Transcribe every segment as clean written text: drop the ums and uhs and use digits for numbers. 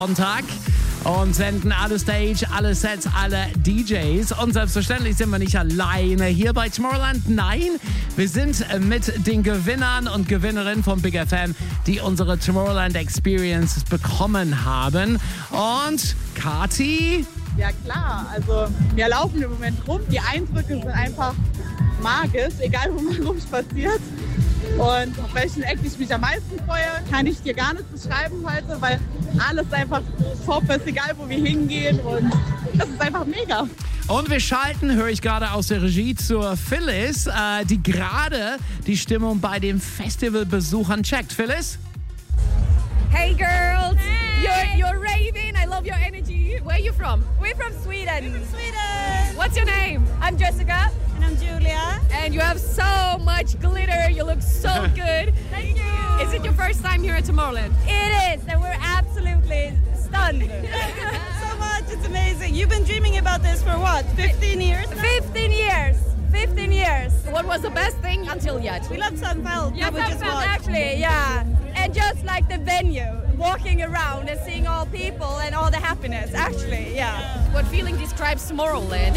Sonntag und senden alle Stage, alle Sets, alle DJs. Und selbstverständlich sind wir nicht alleine hier bei Tomorrowland. Nein, wir sind mit den Gewinnern und Gewinnerinnen von Big FM, die unsere Tomorrowland Experience bekommen haben. Und Kathi? Ja klar, also wir laufen im Moment rum. Die Eindrücke sind einfach magisch, egal wo man rumspaziert. Und auf welchen Eck ich mich am meisten freue, kann ich dir gar nicht beschreiben heute, weil alles einfach top ist, egal wo wir hingehen, und das ist einfach mega. Und wir schalten, höre ich gerade aus der Regie, zur Phyllis, die gerade die Stimmung bei den Festivalbesuchern checkt. Phyllis? Hey girls, Hey. you're raving. I love your energy. Where are you from? We're from Sweden. Sweden. What's your name? I'm Jessica. And I'm Julia. And you have so much glitter. You look so good. Thank you. Is it your first time here at Tomorrowland? It is, and we're absolutely stunned. So much, it's amazing. You've been dreaming about this for what, 15 years now? 15 years. 15 years. What was the best thing until yet? We love Sunfeld. Yeah, We just watched. actually, yeah. And just like the venue, walking around and seeing all people and all the happiness, actually, yeah. What feeling describes Tomorrowland?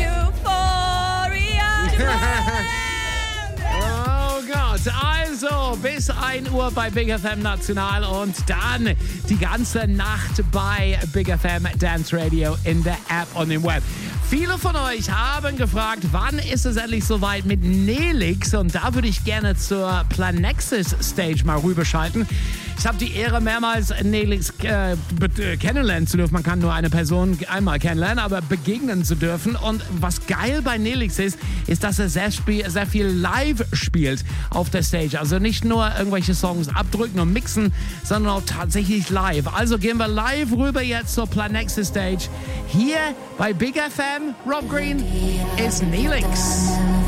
Euphoria. Oh Gott, also bis 1 Uhr bei Big FM National und dann die ganze Nacht bei Big FM Dance Radio in der App und im Web. Viele von euch haben gefragt, wann ist es endlich soweit mit Nelix, und da würde ich gerne zur Planexus Stage mal rüberschalten. Ich habe die Ehre, mehrmals Nelix kennenlernen zu dürfen. Man kann nur eine Person einmal kennenlernen, aber begegnen zu dürfen. Und was geil bei Nelix ist, dass er sehr viel live spielt auf der Stage. Also nicht nur irgendwelche Songs abdrücken und mixen, sondern auch tatsächlich live. Also gehen wir live rüber jetzt zur Planexus Stage. Hier bei Big FM, Rob Green ist Nelix.